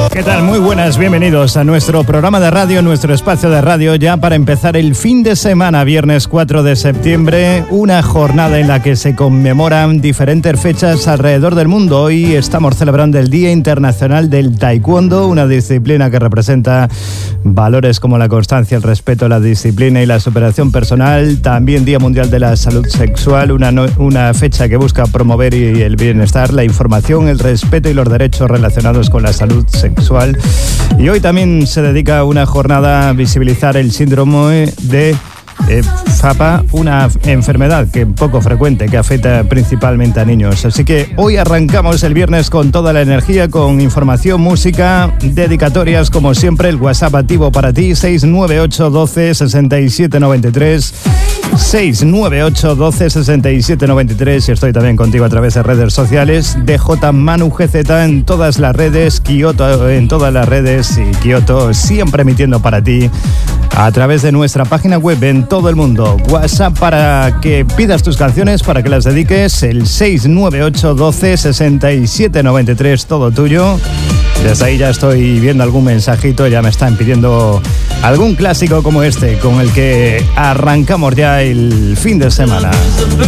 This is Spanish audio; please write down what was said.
¿Qué tal? Muy buenas, bienvenidos a nuestro programa de radio, nuestro espacio de radio, ya para empezar el fin de semana, viernes 4 de septiembre, una jornada en la que se conmemoran diferentes fechas alrededor del mundo. Hoy estamos celebrando el Día Internacional del Taekwondo, una disciplina que representa valores como la constancia, el respeto, la disciplina y la superación personal. También Día Mundial de la Salud Sexual, una fecha que busca promover el bienestar, la información, el respeto y los derechos relacionados con la salud sexual. Y hoy también se dedica una jornada a visibilizar el síndrome de FAPA, una enfermedad que poco frecuente, que afecta principalmente a niños. Así que hoy arrancamos el viernes con toda la energía, con información, música, dedicatorias, como siempre. El WhatsApp activo para ti, 698 12 67 93, 698 12 67 93. Y estoy también contigo a través de redes sociales, DJ Manu GZ en todas las redes, Kioto en todas las redes, y Kioto siempre emitiendo para ti a través de nuestra página web en todo el mundo. WhatsApp para que pidas tus canciones, para que las dediques, el 698 12 67 93, todo tuyo. Desde ahí ya estoy viendo algún mensajito, ya me están pidiendo algún clásico como este, con el que arrancamos ya el fin de semana.